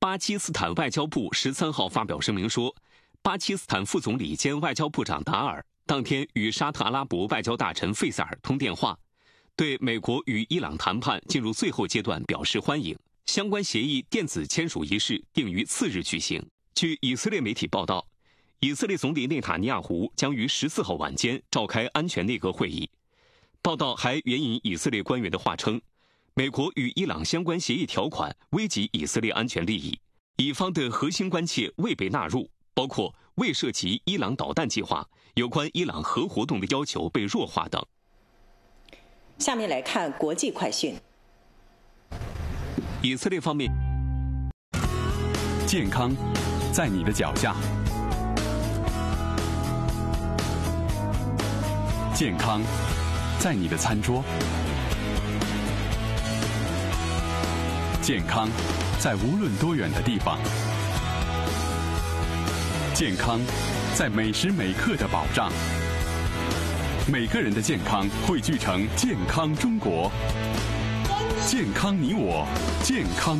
巴基斯坦外交部13号发表声明说，巴基斯坦副总理兼外交部长达尔当天与沙特阿拉伯外交大臣费萨尔通电话，对美国与伊朗谈判进入最后阶段表示欢迎。相关协议电子签署仪式定于次日举行。据以色列媒体报道，以色列总理内塔尼亚胡将于14号晚间召开安全内阁会议。报道还援引以色列官员的话称，美国与伊朗相关协议条款危及以色列安全利益，以方的核心关切未被纳入，包括未涉及伊朗导弹计划、有关伊朗核活动的要求被弱化等。 下面来看国际快讯。 以色列方面， 健康在你的脚下，健康在你的餐桌，健康在无论多远的地方，健康在每时每刻的保障。每个人的健康汇聚成健康中国，健康你我，健康